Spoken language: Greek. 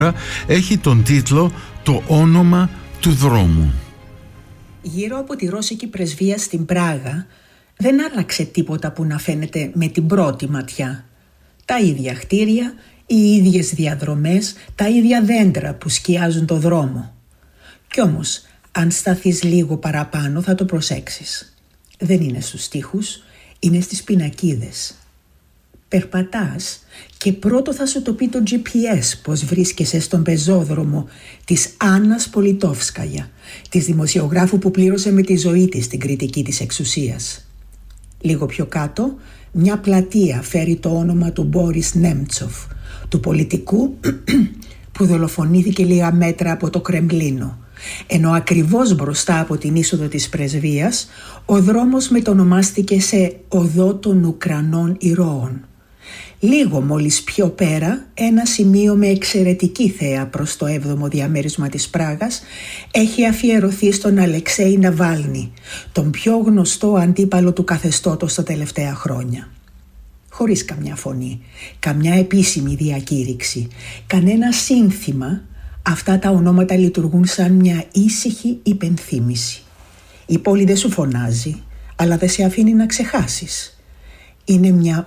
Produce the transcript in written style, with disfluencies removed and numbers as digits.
έχει τον τίτλο «Το όνομα του δρόμου». Γύρω από τη Ρώσικη πρεσβεία στην Πράγα δεν άλλαξε τίποτα που να φαίνεται με την πρώτη ματιά. Τα ίδια κτίρια, οι ίδιες διαδρομές, τα ίδια δέντρα που σκιάζουν το δρόμο. Κι όμως, αν σταθείς λίγο παραπάνω θα το προσέξεις. Δεν είναι στους τοίχους, είναι στις πινακίδες. Περπατάς και πρώτο θα σου το πει το GPS πως βρίσκεσαι στον πεζόδρομο της Άννας Πολιτόφσκαγια, της δημοσιογράφου που πλήρωσε με τη ζωή της την κριτική της εξουσίας. Λίγο πιο κάτω, μια πλατεία φέρει το όνομα του Μπόρις Νέμτσοφ, του πολιτικού που δολοφονήθηκε λίγα μέτρα από το Κρεμλίνο, ενώ ακριβώς μπροστά από την είσοδο της πρεσβείας ο δρόμος μετονομάστηκε σε «Οδό των Ουκρανών Ηρώων». Λίγο μόλις πιο πέρα, ένα σημείο με εξαιρετική θέα προς το 7ο διαμέρισμα της Πράγας έχει αφιερωθεί στον Αλεξέη Ναβάλνη, τον πιο γνωστό αντίπαλο του καθεστώτος τα τελευταία χρόνια. Χωρίς καμιά φωνή, καμιά επίσημη διακήρυξη, κανένα σύνθημα, αυτά τα ονόματα λειτουργούν σαν μια ήσυχη υπενθύμηση. Η πόλη δεν σου φωνάζει, αλλά δεν σε αφήνει να ξεχάσεις. Είναι μια